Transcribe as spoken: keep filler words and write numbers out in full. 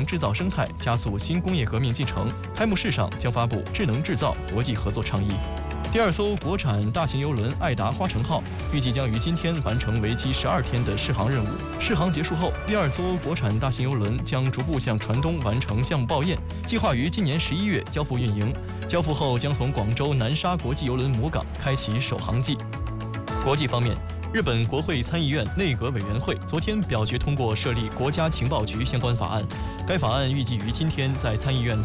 制造生态，加速新工业革命进程。开幕式上将发布智能制造国际合作倡议。第二艘国产大型邮轮爱达花城号预计将于今天完成为期十二天的试航任务。试航结束后，第二艘国产大型邮轮将逐步向船东完成项目报验，计划于今年十一月交付运营。交付后将从广州南沙国际邮轮母港开启首航季。国际方面，日本国会参议院内阁委员会昨天表决通过设立国家情报局相关法案，该法案预计于今天在参议院